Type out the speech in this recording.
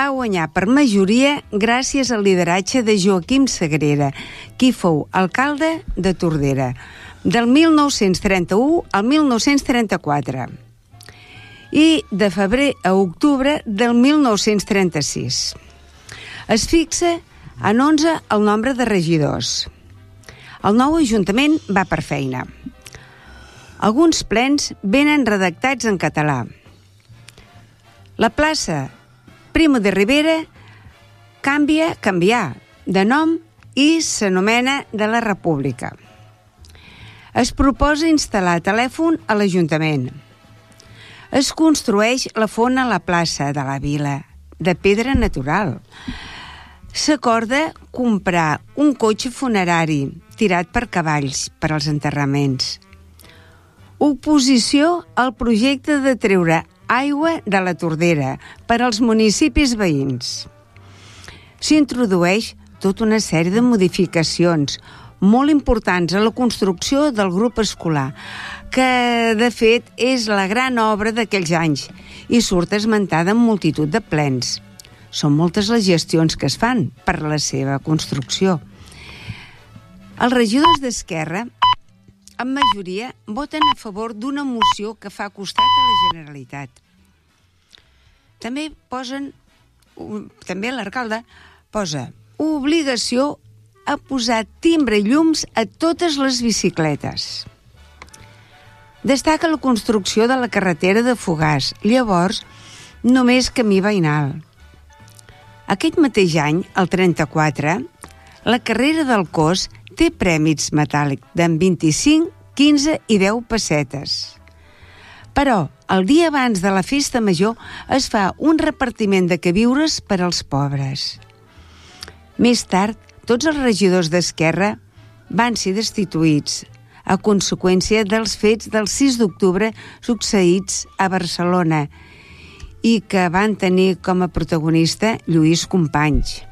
va guanyar per majoria gràcies al lideratge de Joaquim Sagrera, qui fou alcalde de Tordera, del 1931 al 1934, i de febrer a octubre del 1936. Es fixa en 11 el nombre de regidors. El nou Ajuntament va per feina. Alguns plens venen redactats en català. La plaça Primo de Rivera canvià de nom i s'anomena de la República. Es proposa instal·lar telèfon a l'Ajuntament. Es construeix la font a la plaça de la Vila, de pedra natural. S'acorda comprar un cotxe funerari tirat per cavalls per als enterraments. Oposició al projecte de treure aigua de la Tordera per als municipis veïns. S'introdueix tota una sèrie de modificacions molt importants a la construcció del grup escolar, que de fet és la gran obra d'aquells anys i surt esmentada en multitud de plens. Són moltes les gestions que es fan per la seva construcció. Els regidors d'Esquerra, en majoria, voten a favor d'una moció que fa costat a la Generalitat. També l'alcalde posa obligació a posar timbre i llums a totes les bicicletes. Destaca la construcció de la carretera de Fogars, llavors només camí veïnal. Aquest mateix any, el 34, la carrera del cos té prèmits metàl·lics d'en 25, 15 i 10 pessetes. Però, el dia abans de la festa major es fa un repartiment de queviures per als pobres. Més tard, tots els regidors d'Esquerra van ser destituïts a conseqüència dels fets del 6 d'octubre succeïts a Barcelona i que van tenir com a protagonista Lluís Companys.